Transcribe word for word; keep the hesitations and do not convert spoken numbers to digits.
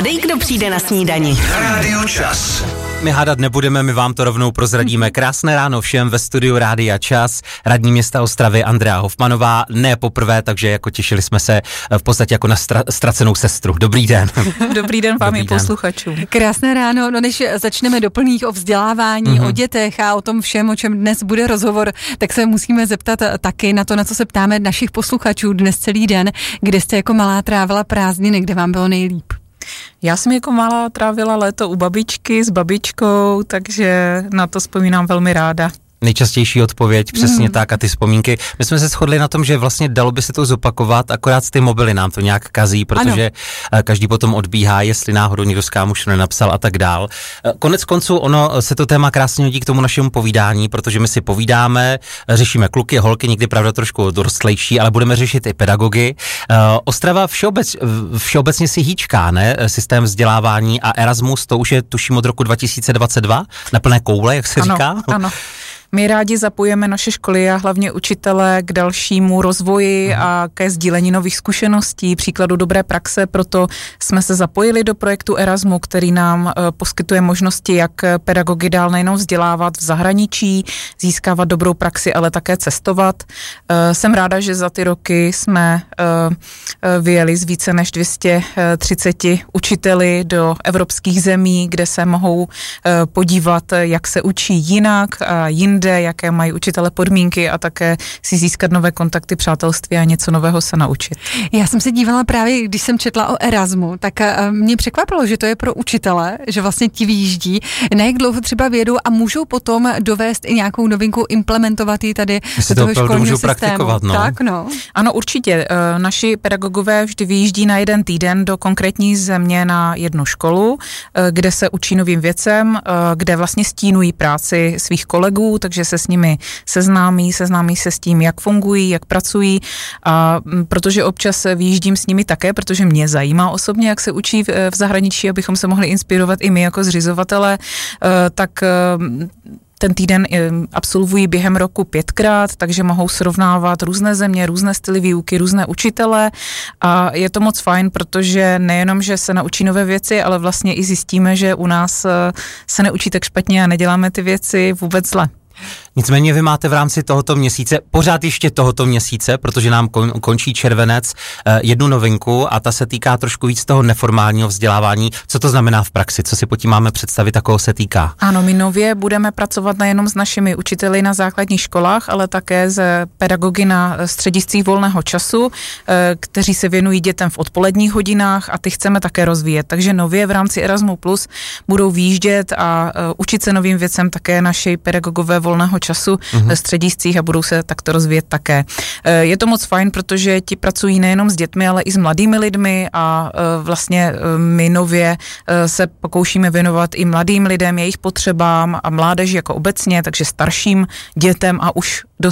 Hádej, kdo přijde na snídani. Rádio Čas. My hádat nebudeme, my vám to rovnou prozradíme. Krásné ráno všem ve studiu Rádia Čas. Radní města Ostravy Andrea Hofmanová. Ne poprvé, takže jako těšili jsme se v podstatě jako na stra- ztracenou sestru. Dobrý den. Dobrý den vám i posluchačům. Krásné ráno, no než začneme doplnit o vzdělávání, mm-hmm. o dětech a o tom všem, o čem dnes bude rozhovor, tak se musíme zeptat taky na to, na co se ptáme našich posluchačů dnes celý den, kde jste jako malá trávila prázdniny, kde vám bylo nejlíp. Já jsem jako malá trávila léto u babičky s babičkou, takže na to vzpomínám velmi ráda. Nejčastější odpověď, přesně Mm. tak, a ty vzpomínky. My jsme se shodli na tom, že vlastně dalo by se to zopakovat, akorát ty mobily nám to nějak kazí, protože ano. Každý potom odbíhá, jestli náhodou někdo z kámošů nenapsal a tak dál. Konec konců ono se to téma krásně hodí k tomu našemu povídání, protože my si povídáme, řešíme kluky, holky, někdy pravda trošku dorostlejší, ale budeme řešit i pedagogy. Ostrava všeobec, všeobecně si hýčká, ne? Systém vzdělávání a Erasmus, to už je tuším od roku dva tisíce dvacet dva, na plné koule, jak se ano, říká. Ano. My rádi zapojíme naše školy a hlavně učitele k dalšímu rozvoji a ke sdílení nových zkušeností, příkladu dobré praxe, proto jsme se zapojili do projektu Erasmu, který nám uh, poskytuje možnosti, jak pedagogy dál nejenom vzdělávat v zahraničí, získávat dobrou praxi, ale také cestovat. Uh, jsem ráda, že za ty roky jsme uh, uh, vyjeli z více než dvě stě třicet učiteli do evropských zemí, kde se mohou uh, podívat, jak se učí jinak a jinde, jaké mají učitele podmínky a také si získat nové kontakty, přátelství a něco nového se naučit. Já jsem se dívala právě, když jsem četla o Erasmu, tak mě překvapilo, že to je pro učitele, že vlastně ti vyjíždí, na jak dlouho třeba vědou a můžou potom dovést i nějakou novinku, implementovat ji tady Jestli do toho to školního můžou systému. praktikovat, no. Tak, no. Ano, určitě. Naši pedagogové vždy vyjíždí na jeden týden do konkrétní země na jednu školu, kde se učí novým věcem, kde vlastně stínují práci svých kolegů, takže se s nimi seznámí, seznámí se s tím, jak fungují, jak pracují, a protože občas vyjíždím s nimi také, protože mě zajímá osobně, jak se učí v, v zahraničí, abychom se mohli inspirovat i my jako zřizovatelé, tak ten týden absolvují během roku pětkrát, takže mohou srovnávat různé země, různé styly výuky, různé učitele a je to moc fajn, protože nejenom, že se naučí nové věci, ale vlastně i zjistíme, že u nás se neučí tak špatně a neděláme ty věci vůbec zle. Nicméně vy máte v rámci tohoto měsíce, pořád ještě tohoto měsíce, protože nám kon, končí červenec, jednu novinku a ta se týká trošku víc toho neformálního vzdělávání. Co to znamená v praxi? Co si pod tím máme představit, a koho se týká? Ano, my nově budeme pracovat nejenom s našimi učiteli na základních školách, ale také s pedagogy na střediscích volného času, kteří se věnují dětem v odpoledních hodinách a ty chceme také rozvíjet. Takže nově v rámci Erasmus Plus budou výjíždět a učit se novým věcem také naši pedagogové volného času uh-huh. ve střediscích a budou se takto rozvíjet také. Je to moc fajn, protože ti pracují nejenom s dětmi, ale i s mladými lidmi a vlastně my nově se pokoušíme věnovat i mladým lidem, jejich potřebám a mládeži jako obecně, takže starším dětem a už